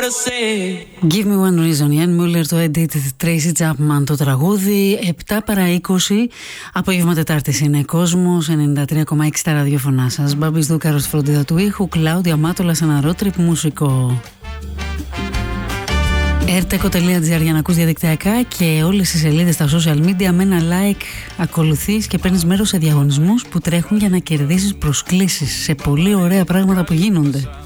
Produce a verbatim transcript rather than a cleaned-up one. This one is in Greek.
Give me one reason. Ian Muller, το edit, Tracy Chapman το τραγούδι. Επτά παρά είκοσι. Απόγευμα Τετάρτης είναι Κόσμος. ενενήντα τρία κόμμα έξι τα ραδιοφωνά σας. Μπάμπης Δούκαρος, φροντίδα του ήχου. Κλάουδια Μάτολα, ένα road trip μουσικό. Airteco τελεία τζι άρ για να ακούς διαδικτυακά και όλες οι σελίδες στα social media με ένα like ακολουθείς και παίρνεις μέρος σε διαγωνισμούς που τρέχουν για να κερδίσεις προσκλήσεις σε πολύ ωραία πράγματα που γίνονται.